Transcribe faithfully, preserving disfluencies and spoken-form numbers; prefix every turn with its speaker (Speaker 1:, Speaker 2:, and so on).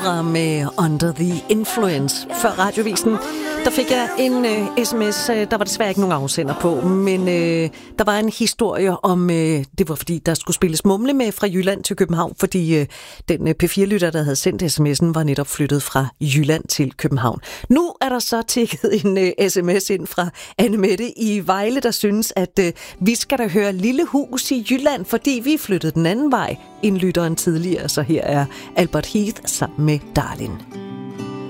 Speaker 1: med Under the Influence. Før radiovisen, der fik jeg en uh, sms, uh, der var desværre ikke nogen afsender på, men uh, der var en historie om, uh, det var fordi, der skulle spilles Mumle med fra Jylland til København, fordi uh, den uh, P fire-lytter, der havde sendt sms'en, var netop flyttet fra Jylland til København. Nu er der så tikket en uh, sms ind fra Anne-Mette i Vejle, der synes, at uh, vi skal da høre Lille Hus i Jylland, fordi vi flyttede den anden vej end lytteren tidligere, så her er Albert Heath sammen med Darlin'.